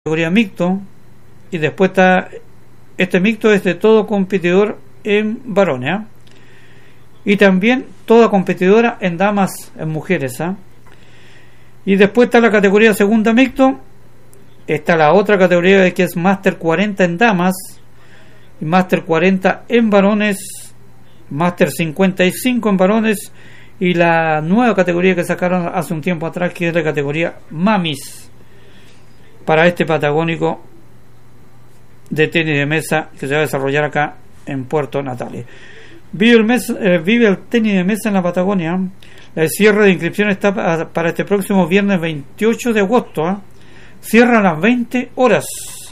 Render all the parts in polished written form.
categoría mixto, y después está este mixto es de todo competidor en varones, ¿eh? Y también toda competidora en damas, en mujeres, ¿eh? Y después está la categoría segunda mixto, está la otra categoría que es Máster 40 en damas, y Máster 40 en varones, Máster 55 en varones, y la nueva categoría que sacaron hace un tiempo atrás, que es la categoría Mamis, para este patagónico de tenis de mesa que se va a desarrollar acá en Puerto Natales. Vive el tenis de mesa en la Patagonia. El cierre de inscripción está para este próximo viernes 28 de agosto, ¿eh? Cierra a las 20 horas.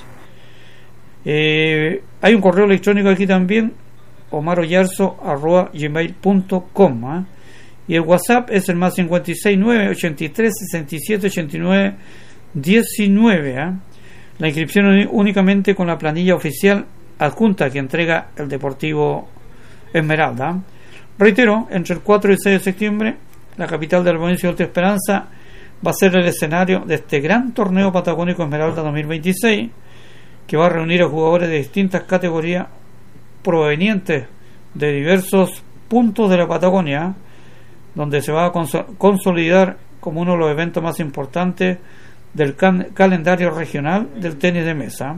Hay un correo electrónico aquí también, omaroyarzo@gmail.com, ¿eh? Y el WhatsApp es el más 569 83 67 89 19, ¿eh? La inscripción únicamente con la planilla oficial adjunta que entrega el Deportivo Esmeralda. Reitero, entre el 4 y el 6 de septiembre, la capital de la provincia de Alta Esperanza va a ser el escenario de este gran torneo patagónico Esmeralda 2026, que va a reunir a jugadores de distintas categorías provenientes de diversos puntos de la Patagonia, donde se va a consolidar como uno de los eventos más importantes del calendario regional del tenis de mesa.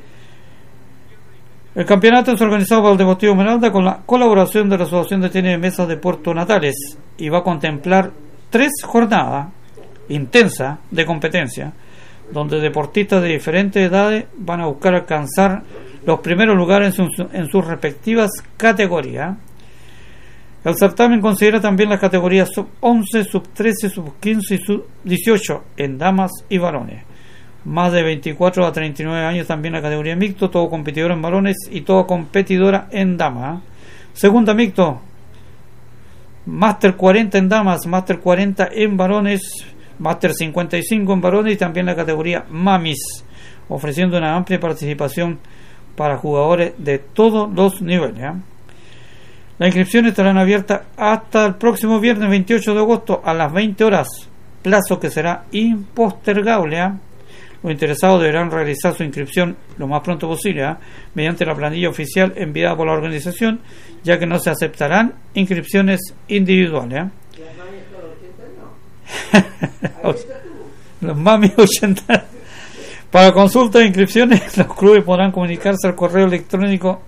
El campeonato es organizado por el Deportivo Esmeralda con la colaboración de la Asociación de Tenis de Mesa de Puerto Natales y va a contemplar 3 jornadas intensas de competencia, donde deportistas de diferentes edades van a buscar alcanzar los primeros lugares en sus respectivas categorías. El certamen considera también las categorías sub-11, sub-13, sub-15 y sub-18 en damas y varones. Más de 24 a 39 años también la categoría mixto, todo competidor en varones y todo competidora en damas. Segunda mixto, Máster 40 en damas, Máster 40 en varones, Máster 55 en varones y también la categoría Mamis, ofreciendo una amplia participación para jugadores de todos los niveles, ¿eh? Las inscripciones estarán abiertas hasta el próximo viernes 28 de agosto a las 20 horas, plazo que será impostergable, ¿eh? Los interesados deberán realizar su inscripción lo más pronto posible, ¿eh? Mediante la planilla oficial enviada por la organización, ya que no se aceptarán inscripciones individuales, ¿eh? Los mamis 80. Para consulta de inscripciones, los clubes podrán comunicarse al correo electrónico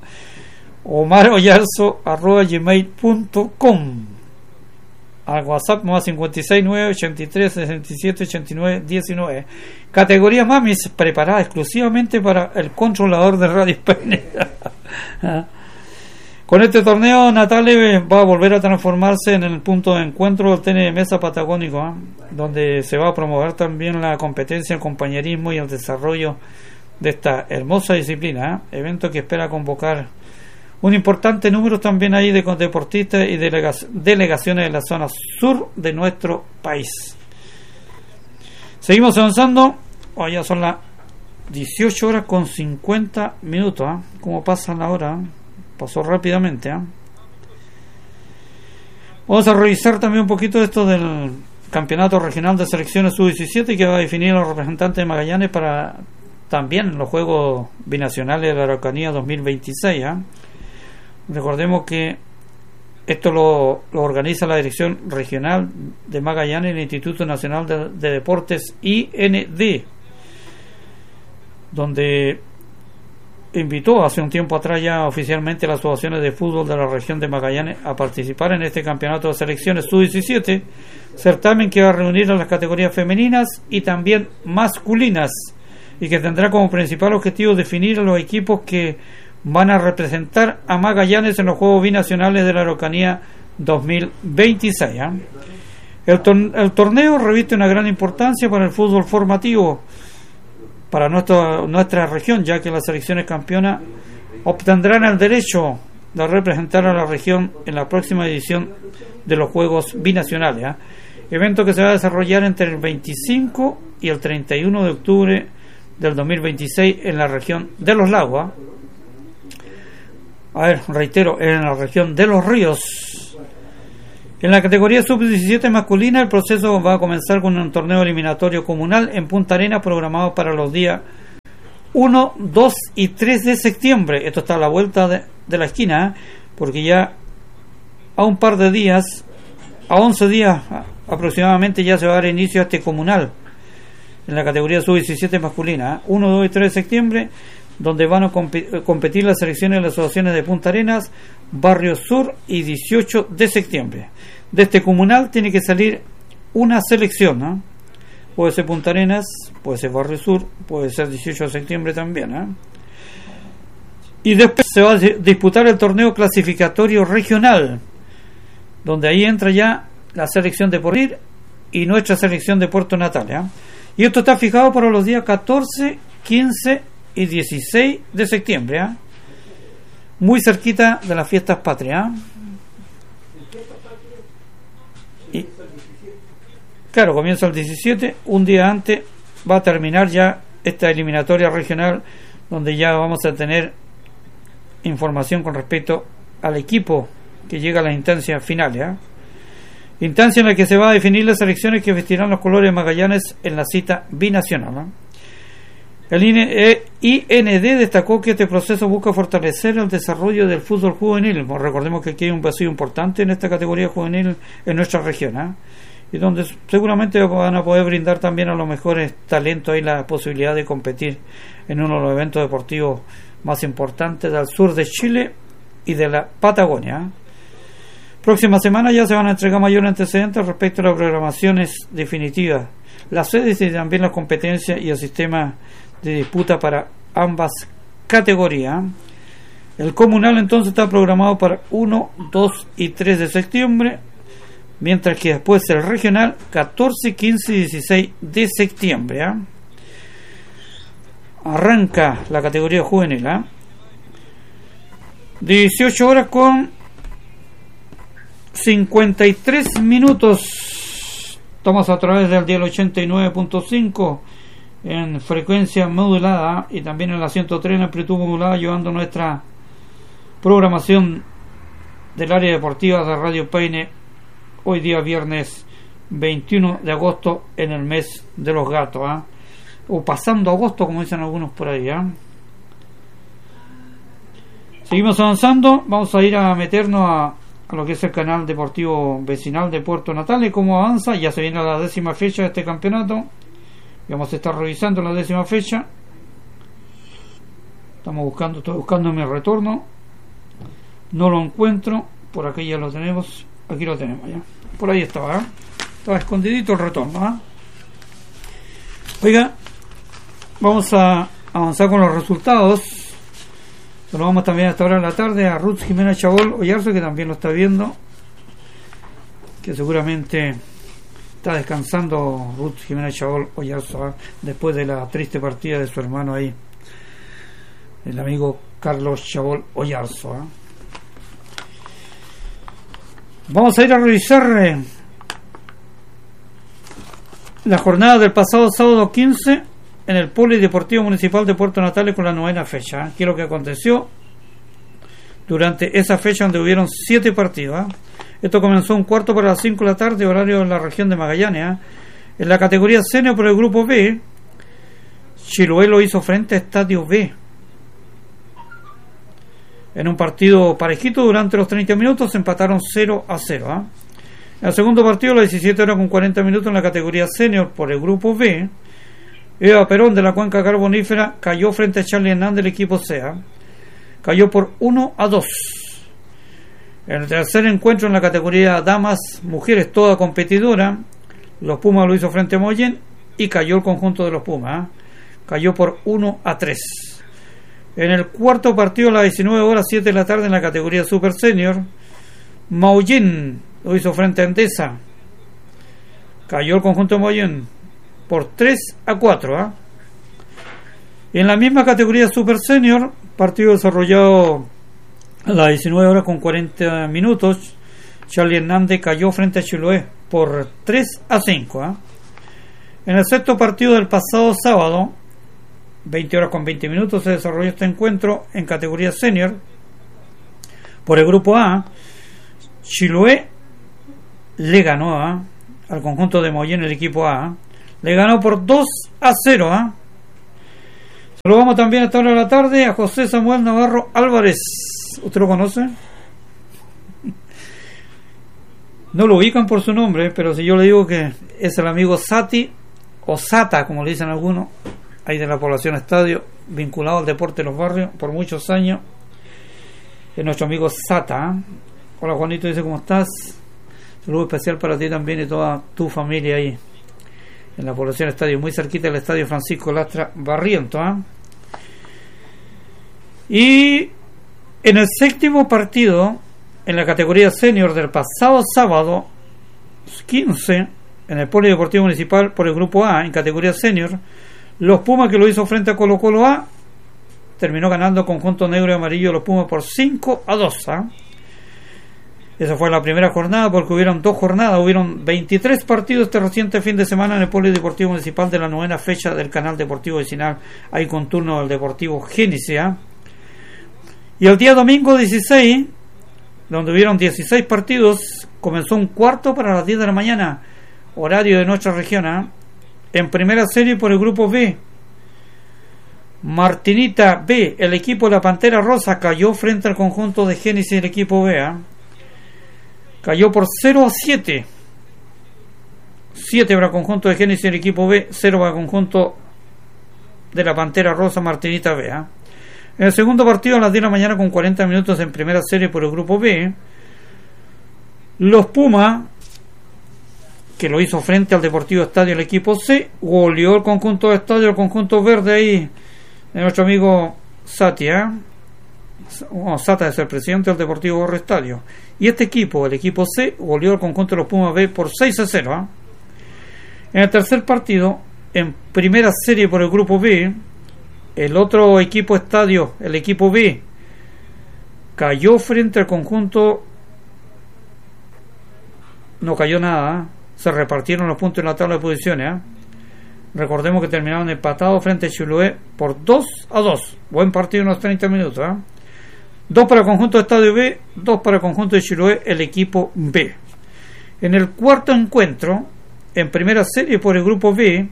omaroyarzo@gmail.com, al WhatsApp más 569 83 67 89 19. Categoría Mamis preparada exclusivamente para el controlador de Radio Hispania. Con este torneo, Natales va a volver a transformarse en el punto de encuentro del tenis de mesa patagónico, ¿eh? Donde se va a promover también la competencia, el compañerismo y el desarrollo de esta hermosa disciplina, ¿eh? Evento que espera convocar un importante número también ahí de deportistas y delegaciones de la zona sur de nuestro país. Seguimos avanzando. Ya son las 18 horas con 50 minutos, ¿eh? Como pasa la hora, ¿eh? Pasó rápidamente, ¿eh? Vamos a revisar también un poquito esto del campeonato regional de selecciones sub-17 que va a definir a los representantes de Magallanes para también los Juegos Binacionales de la Araucanía 2026, ¿eh? Recordemos que esto lo organiza la Dirección Regional de Magallanes y el Instituto Nacional de Deportes IND, donde invitó hace un tiempo atrás ya oficialmente a las asociaciones de fútbol de la región de Magallanes a participar en este campeonato de selecciones sub-17, certamen que va a reunir a las categorías femeninas y también masculinas, y que tendrá como principal objetivo definir a los equipos que van a representar a Magallanes en los Juegos Binacionales de la Araucanía 2026, ¿eh? El torneo reviste una gran importancia para el fútbol formativo para nuestra región, ya que las selecciones campeonas obtendrán el derecho de representar a la región en la próxima edición de los Juegos Binacionales, ¿eh? Evento que se va a desarrollar entre el 25 y el 31 de octubre del 2026 en la región de los Lagos, ¿eh? Reitero, en la región de los Ríos. En la categoría sub-17 masculina, el proceso va a comenzar con un torneo eliminatorio comunal en Punta Arenas programado para los días 1, 2 y 3 de septiembre. Esto está a la vuelta de la esquina, porque ya a un par de días, a 11 días aproximadamente, ya se va a dar inicio a este comunal en la categoría sub-17 masculina. 1, 2 y 3 de septiembre, donde van a competir las selecciones de las asociaciones de Punta Arenas, Barrio Sur y 18 de septiembre. De este comunal tiene que salir una selección, ¿no? Puede ser Punta Arenas, puede ser Barrio Sur, puede ser 18 de septiembre también, ¿eh? Y después se va a disputar el torneo clasificatorio regional, donde ahí entra ya la selección de Porvenir y nuestra selección de Puerto Natal, ¿eh? Y esto está fijado para los días 14, 15 y 16 de septiembre, ¿eh? Muy cerquita de las fiestas patrias, ¿eh? Y claro, comienza el 17, un día antes va a terminar ya esta eliminatoria regional, donde ya vamos a tener información con respecto al equipo que llega a las instancias finales, ¿eh? Instancia en la que se va a definir las selecciones que vestirán los colores de Magallanes en la cita binacional, ¿eh? El IND destacó que este proceso busca fortalecer el desarrollo del fútbol juvenil. Recordemos que aquí hay un vacío importante en esta categoría juvenil en nuestra región, ¿eh? Y donde seguramente van a poder brindar también a los mejores talentos ahí la posibilidad de competir en uno de los eventos deportivos más importantes del sur de Chile y de la Patagonia. Próxima semana ya se van a entregar mayores antecedentes respecto a las programaciones definitivas, las sedes y también las competencias y el sistema de disputa para ambas categorías. El comunal entonces está programado para 1, 2 y 3 de septiembre, mientras que después el regional 14, 15 y 16 de septiembre, ¿eh? Arranca la categoría juvenil, ¿eh? 18 horas con 53 minutos. Estamos a través del dial 89.5 en frecuencia modulada y también en la 103 en amplitud modulada, llevando nuestra programación del área deportiva de Radio Paine. Hoy día viernes 21 de agosto en el mes de los gatos, ¿eh? O pasando agosto, como dicen algunos por ahí, ¿eh? Seguimos avanzando. Vamos a ir a meternos a lo que es el canal deportivo vecinal de Puerto Natal y cómo avanza. Ya se viene la 10ª fecha de este campeonato y vamos a estar revisando la 10ª fecha. Estoy buscando mi retorno, no lo encuentro. Por aquí ya lo tenemos. Aquí lo tenemos ya. Por ahí estaba, ¿eh? Estaba escondidito el retorno, ¿eh? Oiga, vamos a avanzar con los resultados. Saludamos también a esta hora de la tarde a Ruth Jimena Chabol Oyarzo, que también lo está viendo, que seguramente está descansando Ruth Jimena Chabol Oyarzo, ¿eh? Después de la triste partida de su hermano ahí, el amigo Carlos Chabol Oyarzo, ¿eh? Vamos a ir a revisar la jornada del pasado sábado 15 en el Polideportivo Municipal de Puerto Natales con la 9ª fecha, ¿eh? ¿Qué es lo que aconteció durante esa fecha, donde hubieron 7 partidos, ¿eh? Esto comenzó un cuarto para las 5 de la tarde, horario en la región de Magallanes, ¿eh? En la categoría senior por el grupo B, Chiloé lo hizo frente a Estadio B en un partido parejito. Durante los 30 minutos se empataron 0-0, ¿eh? En el segundo partido, a las 17 horas con 40 minutos, en la categoría senior por el grupo B, Eva Perón de la Cuenca Carbonífera cayó frente a Charlie Hernández del equipo CEA. Cayó por 1-2. En el tercer encuentro, en la categoría damas, mujeres, toda competidora, los Pumas lo hizo frente a Mollén y cayó el conjunto de los Pumas, ¿eh? Cayó por 1-3. En el cuarto partido, a las 19 horas 7 de la tarde, en la categoría Super Senior, Mollén lo hizo frente a Endesa. Cayó el conjunto de Mollén por 3-4, ¿eh? Y en la misma categoría Super Senior, partido desarrollado a las 19 horas con 40 minutos, Charlie Hernández cayó frente a Chiloé por 3-5, ¿eh? En el sexto partido del pasado sábado, 20 horas con 20 minutos, se desarrolló este encuentro en categoría senior por el grupo A. Chiloé le ganó al conjunto de Mollén, el equipo A, le ganó por 2-0, Saludamos también a esta hora de la tarde a José Samuel Navarro Álvarez. ¿Usted lo conoce? No lo ubican por su nombre, pero si yo le digo que es el amigo Sati, o Sata, como le dicen algunos, ahí de la población Estadio, vinculado al deporte de los barrios por muchos años, es nuestro amigo Sata. Hola Juanito, dice, ¿cómo estás? Saludo especial para ti también y toda tu familia ahí en la población Estadio, muy cerquita del Estadio Francisco Lastra Barriento. Y en el séptimo partido en la categoría senior del pasado sábado 15 en el Polideportivo Municipal por el grupo A en categoría senior, los Pumas, que lo hizo frente a Colo Colo A, terminó ganando conjunto negro y amarillo los Pumas por 5-2. Esa fue la primera jornada, porque hubieron 2 jornadas, hubieron 23 partidos este reciente fin de semana en el Polideportivo Municipal de la 9ª fecha del Canal Deportivo Vecinal, ahí con turno del Deportivo Génesis. Y el día domingo 16, donde hubieron 16 partidos, comenzó un cuarto para las 10 de la mañana, horario de nuestra región. En primera serie por el grupo B, Martinita B, el equipo de la Pantera Rosa cayó frente al conjunto de Génesis, el equipo B. Cayó por 0-7. 7 para el conjunto de Génesis, el equipo B, 0 para el conjunto de la Pantera Rosa, Martinita B. En el segundo partido, a las 10 de la mañana con 40 minutos en primera serie por el grupo B, los Pumas, que lo hizo frente al Deportivo Estadio, el equipo C, goleó el conjunto de Estadio, el conjunto verde ahí de nuestro amigo Satia. Sata es el presidente del Deportivo Borre Estadio. Y este equipo, el equipo C, goleó el conjunto de los Pumas B por 6-0. En el tercer partido, en primera serie por el grupo B, el otro equipo Estadio, el equipo B, cayó frente al conjunto. No cayó nada, se repartieron los puntos en la tabla de posiciones. Recordemos que terminaron empatados frente a Chiloé por 2-2. Buen partido en los 30 minutos. 2 para el conjunto de Estadio B, 2 para el conjunto de Chiloé, el equipo B. En el cuarto encuentro, en primera serie por el grupo B,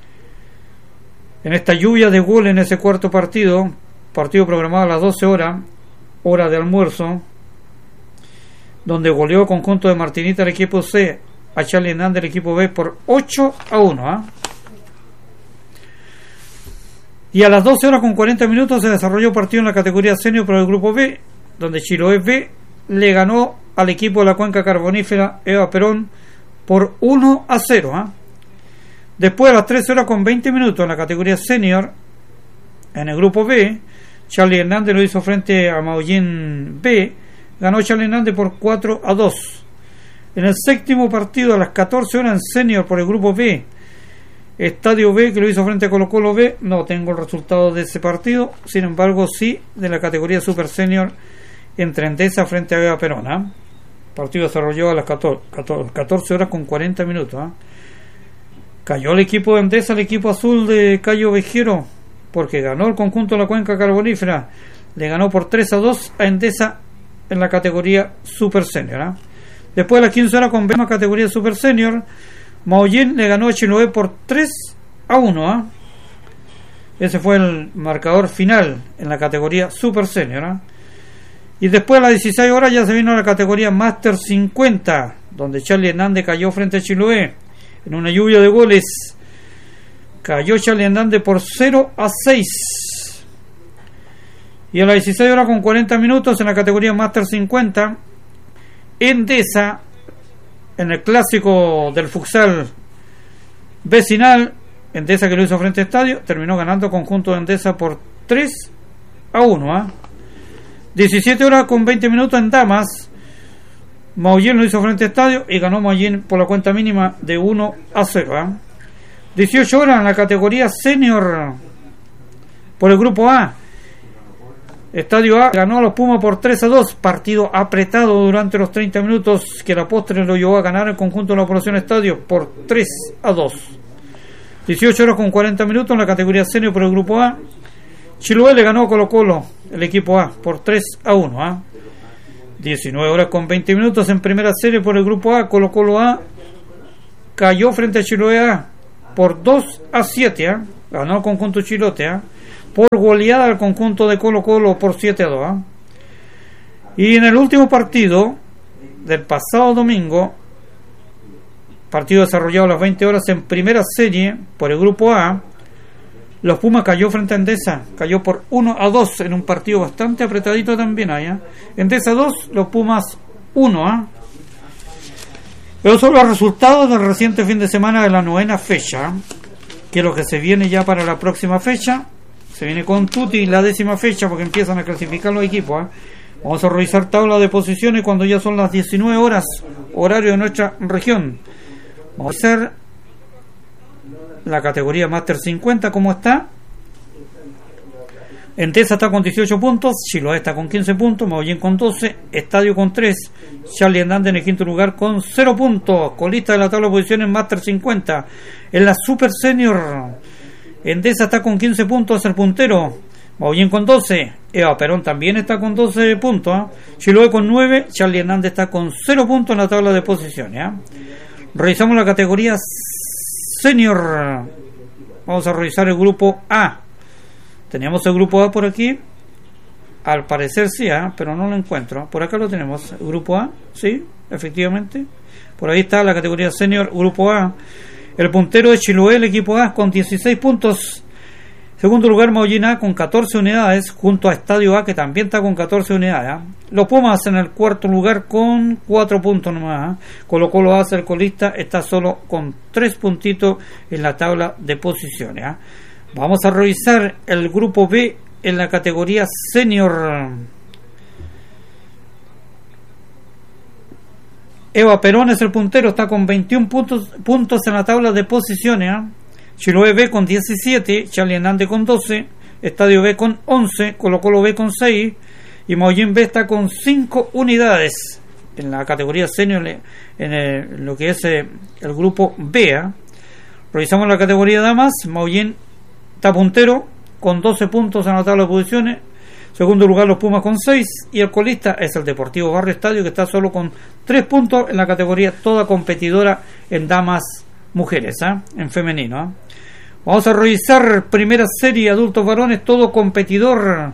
en esta lluvia de goles en ese cuarto partido programado a las 12 horas, hora de almuerzo, donde goleó el conjunto de Martinita el equipo C a Charlie Hernández el equipo B por 8-1. Y a las 12 horas con 40 minutos se desarrolló partido en la categoría senior por el grupo B, donde Chiloé B le ganó al equipo de la Cuenca Carbonífera Eva Perón por 1-0. Después, a las 13 horas con 20 minutos en la categoría senior, en el grupo B, Charlie Hernández lo hizo frente a Maullín B, ganó Charlie Hernández por 4-2. En el séptimo partido, a las 14 horas en senior por el grupo B, Estadio B, que lo hizo frente a Colo Colo B, no tengo el resultado de ese partido, sin embargo sí de la categoría Super Senior entre Endesa frente a Eva Perón. El partido desarrolló a las 14 horas con 40 minutos. Cayó el equipo de Endesa, el equipo azul de Cayo Vejero, porque ganó el conjunto de la Cuenca Carbonífera, le ganó por 3-2 a Endesa en la categoría Super Senior. Después, a las 15 horas con la categoría Super Senior, Maullín le ganó a Chiloé por 3-1. Ese fue el marcador final en la categoría Super Senior. Y después, a las 16 horas, ya se vino a la categoría Master 50, donde Charlie Hernández cayó frente a Chiloé en una lluvia de goles. Cayó Charlie Hernández por 0-6. Y a las 16 horas con 40 minutos en la categoría Master 50, Endesa, en el clásico del futsal vecinal, Endesa, que lo hizo frente a Estadio, terminó ganando conjunto de Endesa por 3-1. 17 horas con 20 minutos en damas, Maullín lo hizo frente a Estadio y ganó Maullín por la cuenta mínima de 1-0. 18 horas en la categoría senior por el grupo A, Estadio A ganó a los Pumas por 3-2, partido apretado durante los 30 minutos que la postre lo llevó a ganar el conjunto de la población Estadio por 3-2. 18 horas con 40 minutos en la categoría senior por el grupo A, Chiloé le ganó a Colo Colo, el equipo A, por 3-1. 19 horas con 20 minutos en primera serie por el grupo A, Colo Colo A cayó frente a Chiloé A por 2-7. Ganó el conjunto chilote. por goleada al conjunto de Colo Colo por 7-2. Y en el último partido del pasado domingo, partido desarrollado a las 20 horas en primera serie por el grupo A, los Pumas cayó frente a Endesa, cayó por 1-2 en un partido bastante apretadito también allá. Endesa 2, los Pumas 1. Pero son los resultados del reciente fin de semana de la 9ª fecha, que es lo que se viene ya para la próxima fecha. Se viene con Tutti la 10ª fecha porque empiezan a clasificar los equipos. Vamos a revisar tabla de posiciones cuando ya son las 19 horas, horario de nuestra región. Vamos a hacer la categoría Master 50, ¿cómo está? Endesa está con 18 puntos, Chiloé está con 15 puntos, Maullín con 12, Estadio con 3, Charlie Hernández en el quinto lugar con 0 puntos, colista de la tabla de posiciones Master 50. En la Super Senior, Endesa está con 15 puntos, es el puntero, Maullín con 12, Eva Perón también está con 12 puntos, Chiloé con 9, Charlie Hernández está con 0 puntos en la tabla de posiciones. Revisamos la categoría Senior, vamos a revisar el grupo A. Teníamos el grupo A por aquí, al parecer sí, pero no lo encuentro. Por acá lo tenemos, el grupo A, sí, efectivamente. Por ahí está la categoría Senior, grupo A. El puntero es Chiloé, el equipo A, con 16 puntos. Segundo lugar, Maullín A con 14 unidades, junto a Estadio A, que también está con 14 unidades. Los Pumas en el cuarto lugar con 4 puntos nomás. Colo Colo A, el colista, está solo con 3 puntitos en la tabla de posiciones. Vamos a revisar el grupo B en la categoría Senior. Eva Perón es el puntero, está con 21 puntos en la tabla de posiciones. Chiloé B con 17, Charlie Hernández con 12, Estadio B con 11, Colo Colo B con 6 y Maullín B está con 5 unidades en la categoría Senior, en lo que es el grupo B. Revisamos la categoría Damas. Maullín está puntero con 12 puntos en la tabla de posiciones. Segundo lugar los Pumas con 6 y el colista es el Deportivo Barrio Estadio, que está solo con 3 puntos en la categoría toda competidora en damas mujeres, en femenino. Vamos a revisar primera serie adultos varones, todo competidor.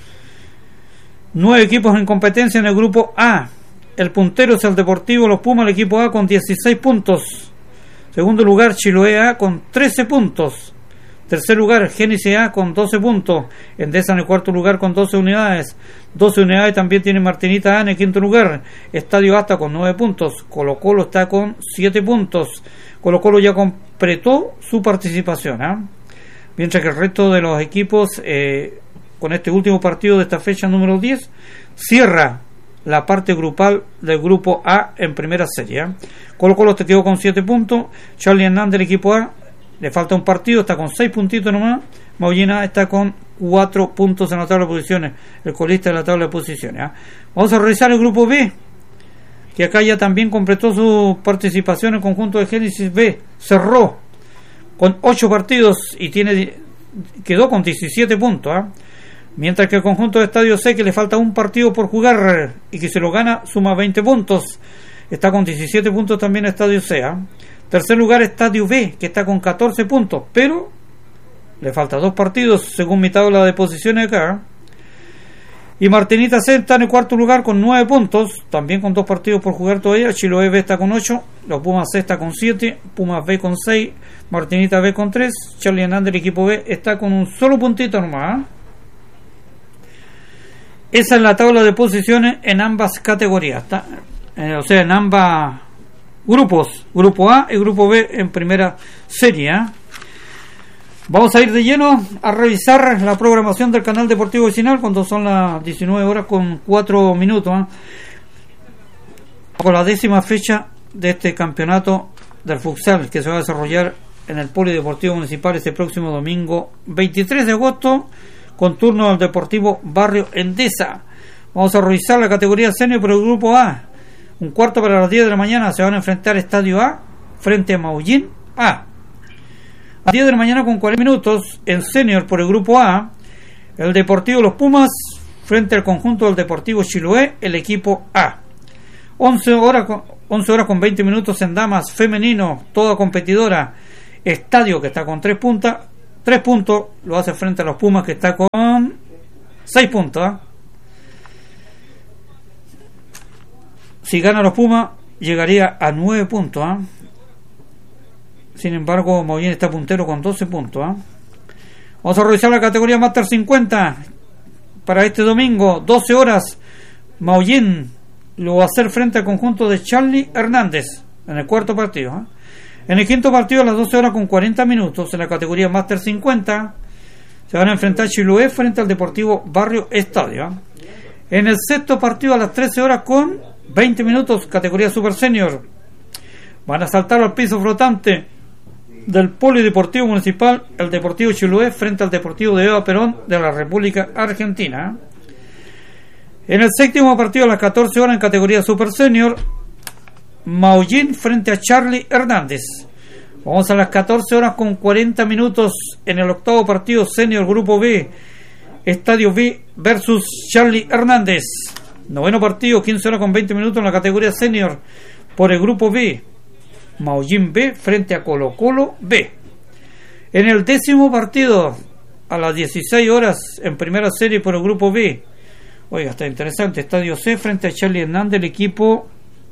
9 equipos en competencia en el grupo A. El puntero es el Deportivo Los Pumas, el equipo A con 16 puntos. Segundo lugar Chiloé A con 13 puntos. Tercer lugar, Génesis A con 12 puntos. Endesa en el cuarto lugar con 12 unidades. 12 unidades también tiene Martinita A en el quinto lugar. Estadio A está con 9 puntos. Colo Colo está con 7 puntos. Colo Colo ya completó su participación. Mientras que el resto de los equipos, con este último partido de esta fecha número 10, cierra la parte grupal del grupo A en primera serie. Colo Colo te quedó con 7 puntos. Charlie Hernández, el equipo A, le falta un partido, está con 6 puntitos nomás. Maullín A está con 4 puntos en la tabla de posiciones, el colista de la tabla de posiciones. Vamos a revisar el grupo B, que acá ya también completó su participación. El conjunto de Génesis B cerró con 8 partidos y quedó con 17 puntos. Mientras que el conjunto de Estadio C, que le falta un partido por jugar y que se lo gana, suma 20 puntos. Está con 17 puntos también Estadio C. Tercer lugar Estadio B, que está con 14 puntos, pero le falta 2 partidos según mi tabla de posiciones acá. Y Martinita C está en el cuarto lugar con 9 puntos, también con 2 partidos por jugar todavía. Chiloé B está con 8, los Pumas C está con 7, Pumas B con 6, Martinita B con 3, Charlie Hernández, el equipo B, está con un solo puntito nomás. Esa es la tabla de posiciones en ambas categorías, o sea, en ambas grupos, grupo A y grupo B en primera serie. Vamos a ir de lleno a revisar la programación del canal deportivo vecinal cuando son las 19 horas con 4 minutos. Con la 10ª fecha de este campeonato del futsal que se va a desarrollar en el Polideportivo Municipal este próximo domingo 23 de agosto con turno al Deportivo Barrio Endesa. Vamos a revisar la categoría senior por el grupo A. Un cuarto para las 10 de la mañana se van a enfrentar Estadio A frente a Maullín A. A 10 de la mañana con 40 minutos en senior por el grupo A, el Deportivo Los Pumas frente al conjunto del Deportivo Chiloé, el equipo A. 11 horas con 20 minutos en damas femenino, toda competidora, Estadio, que está con 3 puntos, 3 puntos, lo hace frente a los Pumas, que está con 6 puntos. Si gana los Pumas, llegaría a 9 puntos. Sin embargo, Maullín está puntero con 12 puntos. Vamos a revisar la categoría Master 50 para este domingo, 12 horas. Maullín lo va a hacer frente al conjunto de Charlie Hernández en el cuarto partido. En el quinto partido, a las 12 horas con 40 minutos, en la categoría Master 50, se van a enfrentar Chiloé frente al Deportivo Barrio Estadio. En el sexto partido, a las 13 horas con 20 minutos, categoría Super Senior, van a saltar al piso flotante del Polideportivo Municipal el Deportivo Chiloé frente al Deportivo de Eva Perón de la República Argentina. En el séptimo partido, a las 14 horas, en categoría Super Senior, Maullín frente a Charlie Hernández. Vamos a las 14 horas con 40 minutos en el octavo partido Senior Grupo B, Estadio B versus Charlie Hernández. Noveno partido, 15 horas con 20 minutos en la categoría Senior por el Grupo B, Maullín B frente a Colo Colo B. En el décimo partido, a las 16 horas, en primera serie por el Grupo B, oiga, está interesante, Estadio C frente a Charlie Hernández, el equipo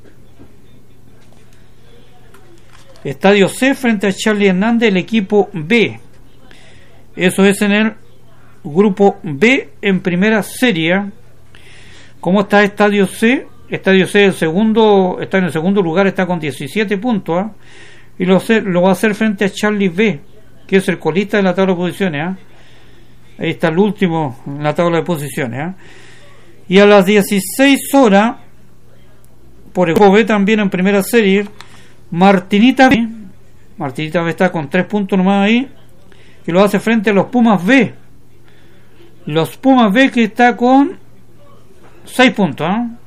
Estadio C frente a Charlie Hernández, el equipo B. Eso es en el Grupo B en primera serie. ¿Cómo está Estadio C? Estadio C está en el segundo lugar, está con 17 puntos. Y lo va a hacer frente a Charlie B, que es el colista de la tabla de posiciones. Ahí está el último en la tabla de posiciones. Y a las 16 horas, por el Grupo B también en primera serie, Martinita B está con 3 puntos nomás ahí, y lo hace frente a los Pumas B. Los Pumas B, que está con 6 puntos.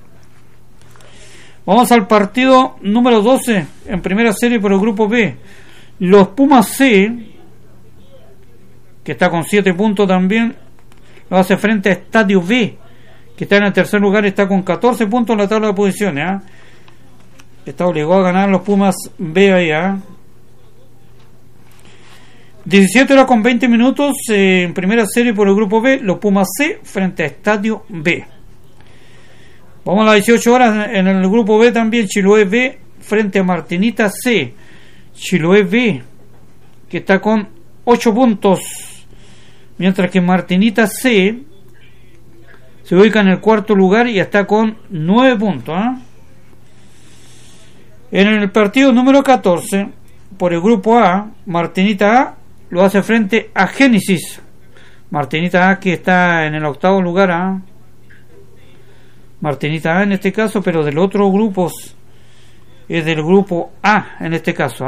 Vamos al partido número 12 en primera serie por el Grupo B. Los Pumas C, que está con 7 puntos también, lo hace frente a Estadio B, que está en el tercer lugar, está con 14 puntos en la tabla de posiciones. Está obligado a ganar los Pumas B ahí. 17 horas con 20 minutos en primera serie por el Grupo B, los Pumas C frente a Estadio B. Vamos a las 18 horas en el Grupo B también, Chiloé B frente a Martinita C. Chiloé B, que está con 8 puntos, mientras que Martinita C se ubica en el cuarto lugar y está con 9 puntos. En el partido número 14, por el Grupo A, Martinita A lo hace frente a Génesis. Martinita A, que está en el octavo lugar. Martinita A en este caso, pero del otro grupo, es del Grupo A en este caso.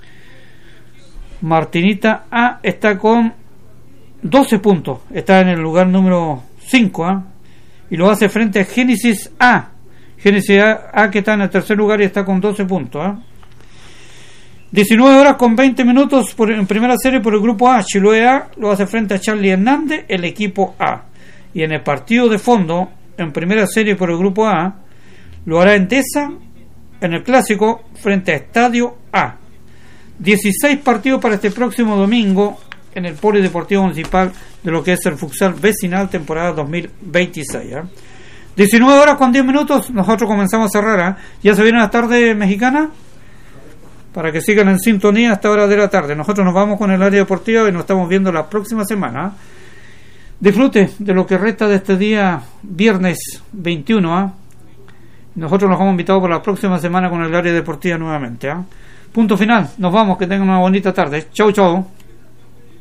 Martinita A está con 12 puntos. Está en el lugar número 5. Y lo hace frente a Génesis A. Génesis A, que está en el tercer lugar y está con 12 puntos. 19 horas con 20 minutos en primera serie por el Grupo A. Chiloé A lo hace frente a Charlie Hernández, el equipo A. Y en el partido de fondo, en primera serie por el Grupo A, lo hará Endesa en el clásico frente a Estadio A. 16 partidos para este próximo domingo en el Polideportivo Municipal de lo que es el futsal vecinal temporada 2026. 19 horas con 10 minutos, nosotros comenzamos a cerrar. Ya se viene la tarde mexicana, para que sigan en sintonía hasta hora de la tarde. Nosotros nos vamos con el área deportiva y nos estamos viendo la próxima semana. Disfrute de lo que resta de este día viernes 21. Nosotros nos hemos invitado por la próxima semana con el área deportiva nuevamente. Punto final, nos vamos, que tengan una bonita tarde. Chau, chau.